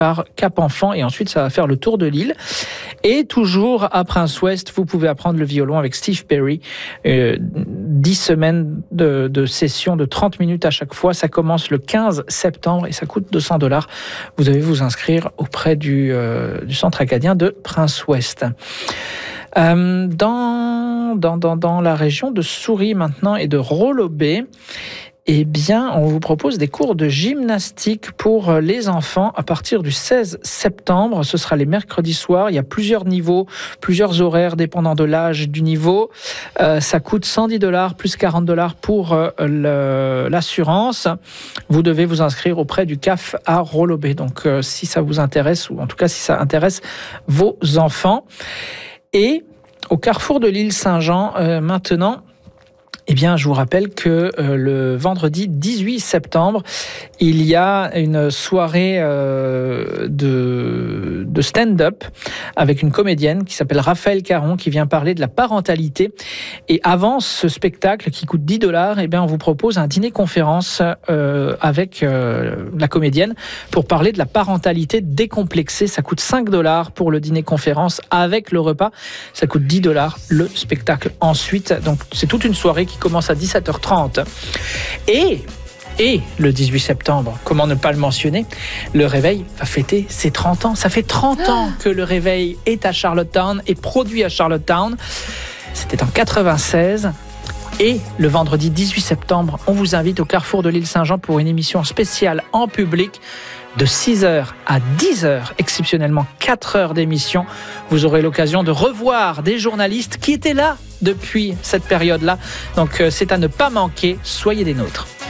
par Cap Enfant et ensuite ça va faire le tour de l'île. Et toujours à Prince-Ouest, vous pouvez apprendre le violon avec Steve Perry. 10 semaines de session de 30 minutes à chaque fois. Ça commence le 15 septembre et ça coûte $200. Vous devez vous inscrire auprès du centre acadien de Prince-Ouest. Dans la région de Souris maintenant et de Rolobé, eh bien, on vous propose des cours de gymnastique pour les enfants à partir du 16 septembre. Ce sera les mercredis soirs. Il y a plusieurs niveaux, plusieurs horaires dépendant de l'âge du niveau. Ça coûte $110 plus $40 pour l'assurance. Vous devez vous inscrire auprès du CAF à Rolobé. Donc, si ça vous intéresse, ou en tout cas si ça intéresse vos enfants. Et au carrefour de l'île Saint-Jean, maintenant, eh bien, je vous rappelle que le vendredi 18 septembre, il y a une soirée de stand-up avec une comédienne qui s'appelle Raphaël Caron qui vient parler de la parentalité. Et avant ce spectacle qui coûte $10, eh bien, on vous propose un dîner-conférence avec la comédienne pour parler de la parentalité décomplexée. Ça coûte $5 pour le dîner-conférence avec le repas. Ça coûte $10 le spectacle ensuite. Donc, c'est toute une soirée qui commence à 17h30. Et le 18 septembre, comment ne pas le mentionner, le Réveil va fêter ses 30 ans. Ça fait 30 ans que le Réveil est à Charlottetown et produit à Charlottetown. C'était en 96. Et le vendredi 18 septembre, on vous invite au carrefour de l'île Saint-Jean pour une émission spéciale en public de 6h à 10h, exceptionnellement 4 heures d'émission. Vous aurez l'occasion de revoir des journalistes qui étaient là depuis cette période-là. Donc c'est à ne pas manquer, soyez des nôtres.